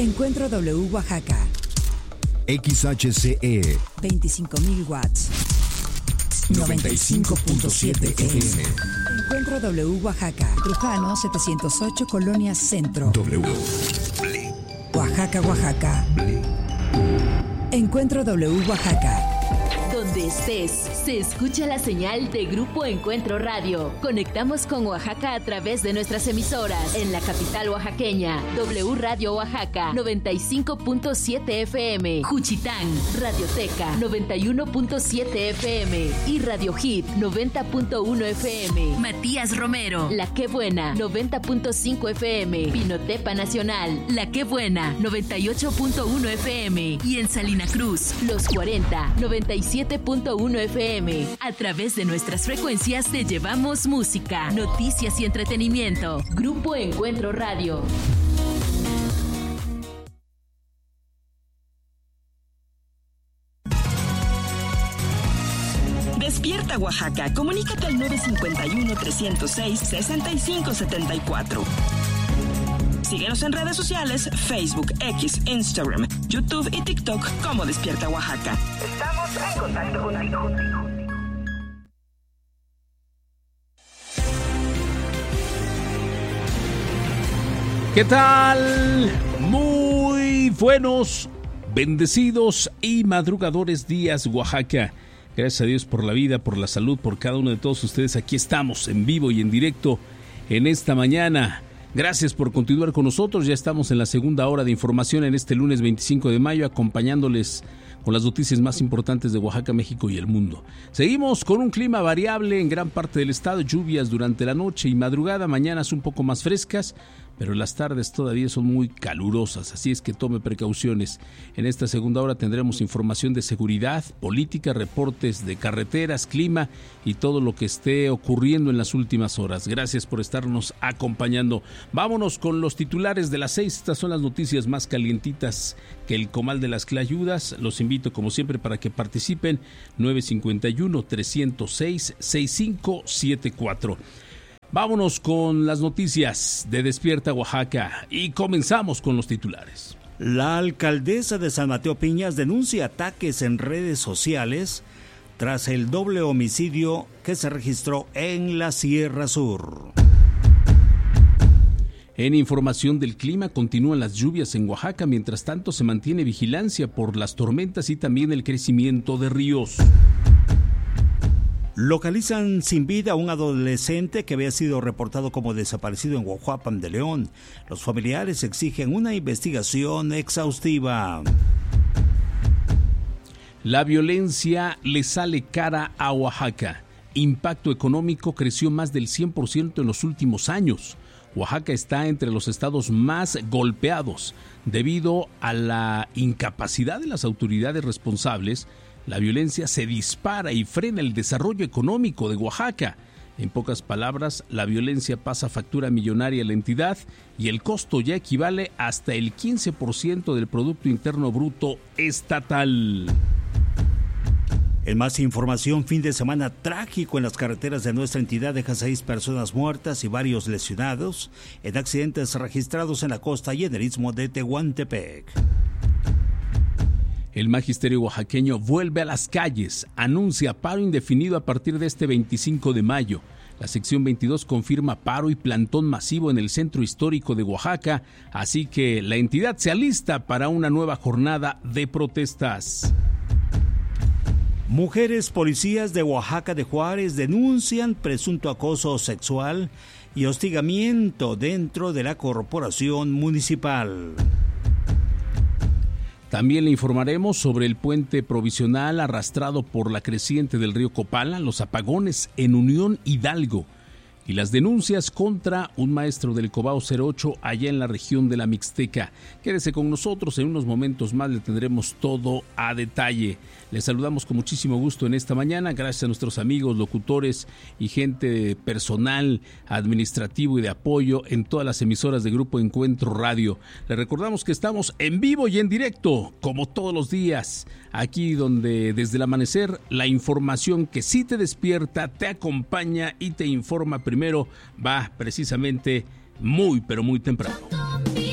Encuentro W Oaxaca. XHCE 25.000 watts. 95.7 FM. Encuentro W Oaxaca. Trujano 708, Colonia Centro. W. Oaxaca, Oaxaca. Encuentro W Oaxaca. Donde estés, se escucha la señal de Grupo Encuentro Radio. Conectamos con Oaxaca a través de nuestras emisoras. En la capital oaxaqueña, W Radio Oaxaca, 95.7 FM. Juchitán, Radioteca, 91.7 FM. Y Radio Hit, 90.1 FM. Matías Romero, La Qué Buena, 90.5 FM. Pinotepa Nacional, La Qué Buena, 98.1 FM. Y en Salina Cruz, Los 40, 97.1 FM. A través de nuestras frecuencias te llevamos música, noticias y entretenimiento. Grupo Encuentro Radio. Despierta Oaxaca. Comunícate al 951-306-6574. Síguenos en redes sociales, Facebook, X, Instagram, YouTube y TikTok como Despierta Oaxaca. Estamos en contacto contigo. ¿Qué tal? Muy buenos, bendecidos y madrugadores días, Oaxaca. Gracias a Dios por la vida, por la salud, por cada uno de todos ustedes. Aquí estamos en vivo y en directo en esta mañana. Gracias por continuar con nosotros. Ya estamos en la segunda hora de información en este lunes 25 de mayo, acompañándoles con las noticias más importantes de Oaxaca, México y el mundo. Seguimos con un clima variable en gran parte del estado, lluvias durante la noche y madrugada, mañanas un poco más frescas, pero las tardes todavía son muy calurosas, así es que tome precauciones. En esta segunda hora tendremos información de seguridad, política, reportes de carreteras, clima y todo lo que esté ocurriendo en las últimas horas. Gracias por estarnos acompañando. Vámonos con los titulares de las 6. Estas son las noticias más calientitas que el comal de las clayudas. Los invito como siempre para que participen. 951-306-6574. Vámonos con las noticias de Despierta Oaxaca y comenzamos con los titulares. La alcaldesa de San Mateo Piñas denuncia ataques en redes sociales tras el doble homicidio que se registró en la Sierra Sur. En información del clima, continúan las lluvias en Oaxaca, mientras tanto se mantiene vigilancia por las tormentas y también el crecimiento de ríos. Localizan sin vida a un adolescente que había sido reportado como desaparecido en Huajuapan de León. Los familiares exigen una investigación exhaustiva. La violencia le sale cara a Oaxaca. Impacto económico creció más del 100% en los últimos años. Oaxaca está entre los estados más golpeados. Debido a la incapacidad de las autoridades responsables, la violencia se dispara y frena el desarrollo económico de Oaxaca. En pocas palabras, la violencia pasa factura millonaria a la entidad y el costo ya equivale hasta el 15% del Producto Interno Bruto estatal. En más información, fin de semana trágico en las carreteras de nuestra entidad deja 6 personas muertas y varios lesionados en accidentes registrados en la costa y en el istmo de Tehuantepec. El magisterio oaxaqueño vuelve a las calles, anuncia paro indefinido a partir de este 25 de mayo. La sección 22 confirma paro y plantón masivo en el centro histórico de Oaxaca, así que la entidad se alista para una nueva jornada de protestas. Mujeres policías de Oaxaca de Juárez denuncian presunto acoso sexual y hostigamiento dentro de la corporación municipal. También le informaremos sobre el puente provisional arrastrado por la creciente del río Copala, los apagones en Unión Hidalgo y las denuncias contra un maestro del Cobao 08 allá en la región de la Mixteca. Quédese con nosotros, en unos momentos más le tendremos todo a detalle. Les saludamos con muchísimo gusto en esta mañana, gracias a nuestros amigos, locutores y gente personal, administrativo y de apoyo en todas las emisoras de Grupo Encuentro Radio. Les recordamos que estamos en vivo y en directo, como todos los días, aquí donde desde el amanecer la información que sí te despierta, te acompaña y te informa primero va precisamente muy, pero muy temprano.